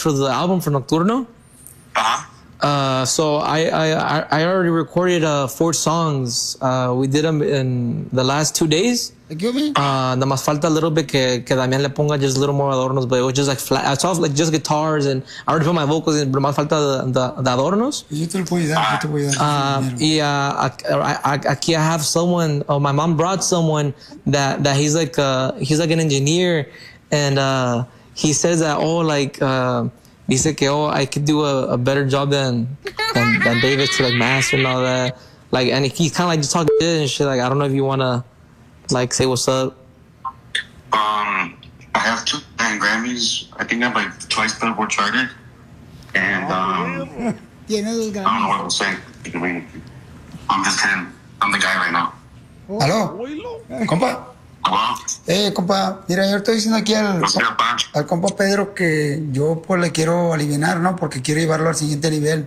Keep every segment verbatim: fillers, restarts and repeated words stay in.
for the album for Nocturno. Uh-huh. Uh, so I, I I already recorded uh, four songs. Uh, we did them in the last two days. Excuse me? Uh, nada más falta a little bit que, que Damián le ponga just a little more adornos, but it was just like flat. I saw like just guitars and I already put my vocals in, pero más falta de, de, de adornos. Yo te lo puedo dar, yo te voy a dar. Uh, y uh, aquí I have someone, oh, my mom brought someone that, that he's like, uh, he's like an engineer, and uh, he says that, oh, like, uh, dice que, oh, I could do a, a better job than, than, than David to like master and all that. Like, and he's kind of like just talking shit and shit. Like, I don't know if you want to, like, say what's up. Um, I have two Grammys. I think I'm like twice Billboard charted. And, um, Tiene dos I don't know what I'm saying. I mean, I'm just him. I'm the guy right now. ¿Aló? Compa. Hello? Eh, compa, mira, yo estoy diciendo aquí al, What's up, pa? al compa Pedro que yo pues le quiero aliviar, ¿no? Porque quiero llevarlo al siguiente nivel.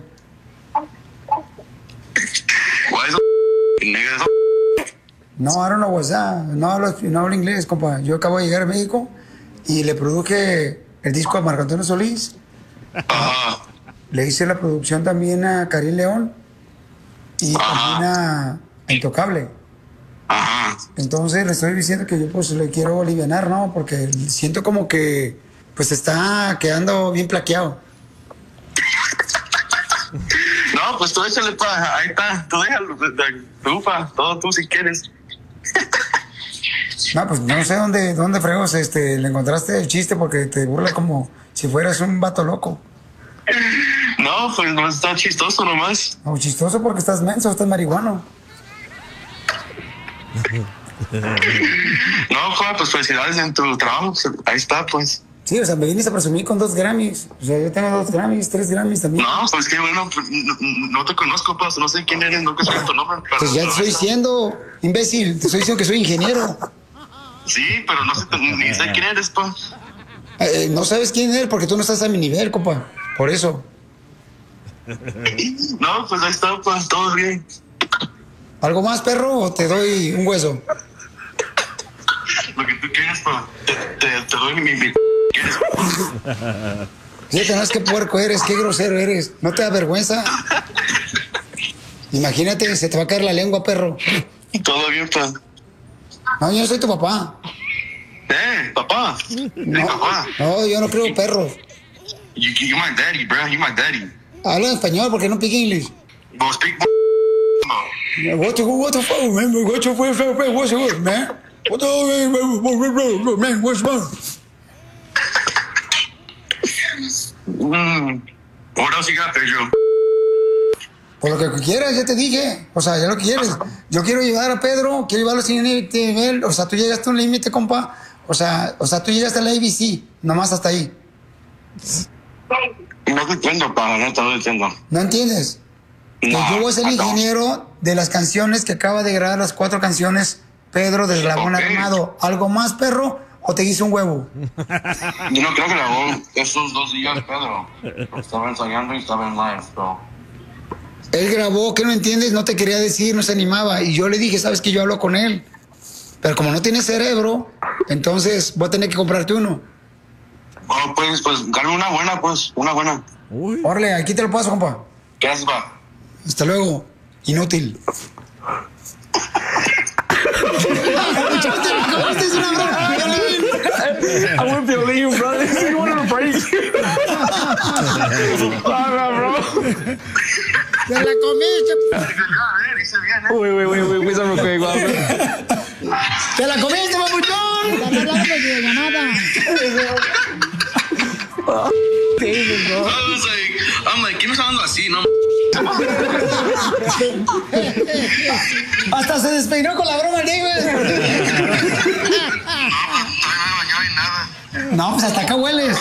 Why is a nigga? No, I don't know what's that. No hablo, no hablo inglés, compa. Yo acabo de llegar a México y le produje el disco a Marco Antonio Solís. Uh-huh. Le hice la producción también a Karim León y Ajá. también a, a Intocable. Ajá. Entonces le estoy diciendo que yo pues le quiero aliviar, ¿no? Porque siento como que pues está quedando bien plaqueado. No, pues tú échale, pa. Ahí está. Tú déjalo. Tú, pa. Todo tú si quieres. No, pues no sé dónde, dónde fregos este, le encontraste el chiste porque te burla como si fueras un vato loco. No, pues no está chistoso nomás. No, chistoso porque estás menso, estás marihuano. No, pa, pues felicidades en tu trabajo. Ahí está, pues. Sí, o sea, me viniste a presumir con dos Grammys. O sea, yo tengo dos Grammys, tres Grammys también. No, pues qué bueno. Pues, no, no te conozco, pues. No sé quién eres, no sé tu nombre. Pero, Pues ya te estoy diciendo, imbécil, te estoy diciendo que soy ingeniero. Sí, pero no sé, ni sé quién eres, pues. Eh, no sabes quién eres porque tú no estás a mi nivel, compa. Por eso. No, pues ahí está, pues todo bien. ¿Algo más, perro, o te doy un hueso? Lo que tú quieres, pues. Te, te, te doy mi. mi ¿Quieres? Fíjate más qué puerco eres, qué grosero eres. ¿No te da vergüenza? Imagínate, se te va a caer la lengua, perro. Todo bien, pues. No, yo no soy tu papá. Eh, papá. No, Hey, papá. no, yo no creo perro. You, you my daddy, bro. You my daddy. Habla en español porque no pique inglés. Well, speak. No. What the, what the fuck, man? What the fuck, man? What's up, man? What the man? What's wrong? Mm. What else you got, Pedro? Por lo que quieras, ya te dije. O sea, ya lo que quieres. Yo quiero llevar a Pedro, quiero llevarlo sin nivel. O sea, tú llegaste a un límite, compa. O sea, o sea, tú llegaste a la A B C, nomás hasta ahí. No te entiendo, para no te lo entiendo. ¿No entiendes? Que No, yo voy a ser I don't. ingeniero de las canciones que acaba de grabar, las cuatro canciones Pedro del Eslabón Ok. Armado. ¿Algo más, perro? ¿O te hice un huevo? Yo no creo que grabó esos dos días, Pedro. Estaba ensayando y estaba en live, so. Él grabó, ¿qué no entiendes? No te quería decir, no se animaba. Y yo le dije, ¿sabes que yo hablo con él? Pero como no tiene cerebro, entonces voy a tener que comprarte uno. Oh, pues, pues, dale una buena, pues, una buena. Órale, aquí te lo paso, compa. ¿Qué haces, va? Hasta luego. Inútil. Es una broma, Violín. I want Violín, bro. You want to break. bro. Te la comiste. Dice bien, ¿eh? Wait, wait, wait, wait, wait, real quick, wow. Te la comiste, papuchón. Están hablando de videollamada. David, bro. I was like, I'm like, ¿quién me está hablando así? No. Hasta se despeinó con la broma el David. No, no me bañó ni nada. No, pues hasta acá hueles.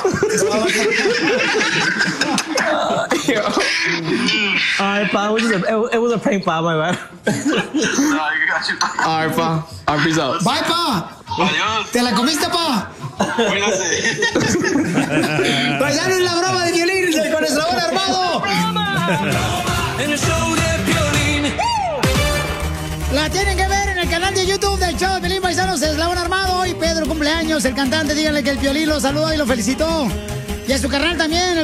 Alright, pa. It was, just a, it, it was a prank, pa. My bad. No, you got you. Alright, pa. Alright, peace out. Bye, pa. Adiós. ¿Te la comiste, pa? Cuídate. Pues ya no es la broma de Violín con Eslabón Armado. En el show de Piolín. La tienen que ver en el canal de YouTube del show de Piolín, paisanos. Eslabón Armado. Hoy Pedro cumpleaños, el cantante. Díganle que el Piolín lo saluda y lo felicitó. Y a su carnal también.